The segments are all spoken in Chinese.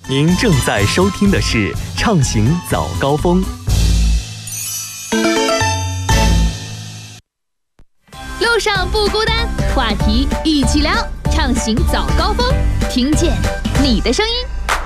您正在收听的是畅行早高峰。 路上不孤单，话题一起聊，畅行早高峰，听见你的声音。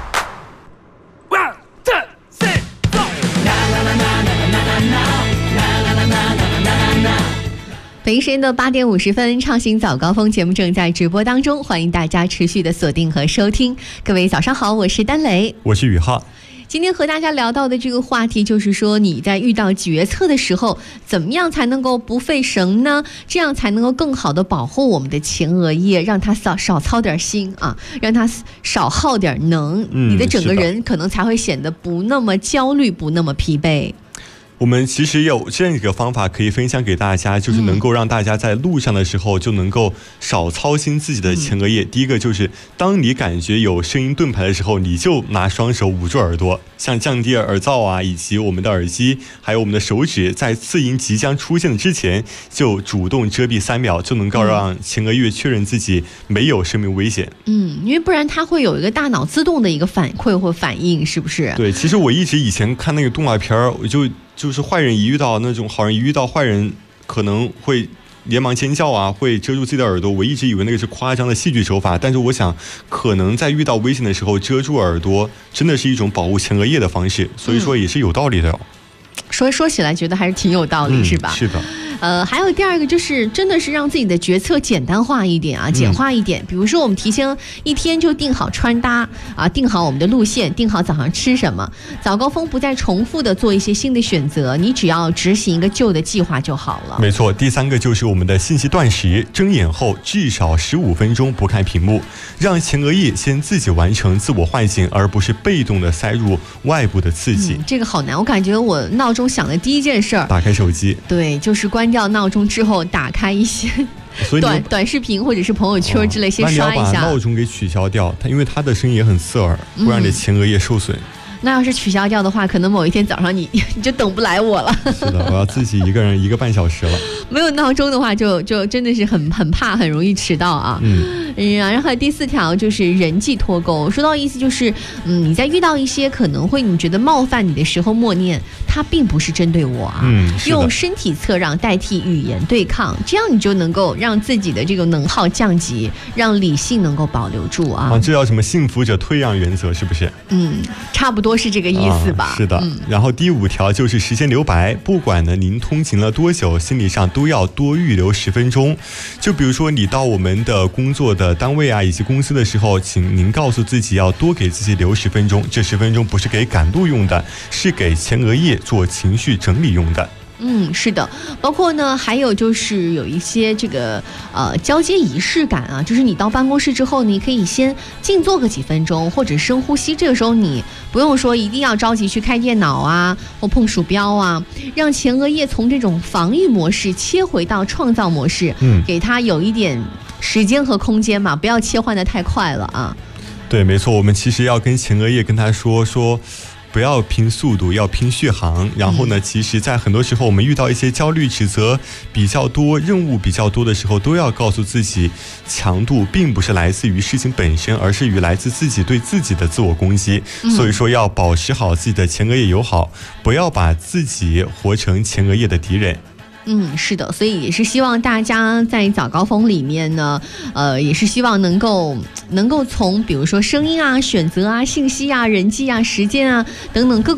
北京时间的8点50分，畅行早高峰节目正在直播当中，欢迎大家持续的锁定和收听。各位早上好，我是丹雷， 我是宇浩。 今天和大家聊到的这个话题就是说，你在遇到决策的时候，怎么样才能够不费神呢？这样才能够更好的保护我们的前额叶，让它少操点心啊，让它少耗点能，你的整个人可能才会显得不那么焦虑，不那么疲惫。 我们其实有这样一个方法可以分享给大家，就是能够让大家在路上的时候就能够少操心自己的前额叶。第一个就是当你感觉有声音盾牌的时候，你就拿双手捂住耳朵，像降低耳噪啊，以及我们的耳机还有我们的手指，在次音即将出现的之前就主动遮蔽3秒，就能够让前额叶确认自己没有生命危险。 因为不然它会有一个大脑自动的一个反馈或反应，是不是？ 对，其实我一直以前看那个动画片，我就是坏人一遇到那种好人一遇到坏人，可能会连忙尖叫啊，会遮住自己的耳朵。我一直以为那个是夸张的戏剧手法，但是我想，可能在遇到危险的时候遮住耳朵，真的是一种保护前额叶的方式，所以说也是有道理的。 说起来觉得还是挺有道理，是吧？ 是的。 还有第二个就是真的是让自己的决策简单化一点啊，简化一点。比如说我们提前一天就定好穿搭啊，定好我们的路线，定好早上吃什么。早高峰不再重复的做一些新的选择，你只要执行一个旧的计划就好了。 没错，第3个就是我们的信息断食，睁眼后至少15分钟不看屏幕，让前额叶先自己完成自我唤醒，而不是被动的塞入外部的刺激。 这个好难，我感觉我闹钟响的第一件事儿， 打开手机。 对，就是关掉闹钟之后打开一些短视频或者是朋友圈之类，先刷一下。 那你要把闹钟给取消掉，因为它的声音也很刺耳，会让你的前额叶受损。 那要是取消掉的话，可能某一天早上你就等不来我了。 是的，我要自己一个人1个半小时了。 没有闹钟的话就真的是很怕，很容易迟到啊。然后第4条就是人际脱钩，说到意思就是你在遇到一些可能会你觉得冒犯你的时候，默念它并不是针对我啊，用身体测让代替语言对抗，这样你就能够让自己的这个能耗降级，让理性能够保留住啊。 这叫什么幸福者退让原则，是不是？ 差不多是这个意思吧。 是的。然后第5条就是时间留白，不管呢您通勤了多久，心理上都要多预留10分钟。就比如说你到我们的工作的单位啊以及公司的时候，请您告诉自己要多给自己留10分钟，这10分钟不是给赶路用的，是给前额叶做情绪整理用的。 是的，包括呢，还有就是有一些这个交接仪式感啊，就是你到办公室之后，你可以先静坐个几分钟，或者深呼吸。这个时候你不用说一定要着急去开电脑啊，或碰鼠标啊，让前额叶从这种防御模式切回到创造模式，给它有一点时间和空间嘛，不要切换的太快了啊。 对，没错，我们其实要跟前额叶跟他说。不要拼速度，要拼续航。然后呢，其实在很多时候我们遇到一些焦虑指责比较多，任务比较多的时候，都要告诉自己，强度并不是来自于事情本身，而是来自自己对自己的自我攻击。所以说要保持好自己的前额叶友好，不要把自己活成前额叶的敌人。 是的，所以也是希望大家在早高峰里面呢，也是希望能够从比如说声音啊、选择啊、信息啊、人际啊、时间啊等等各个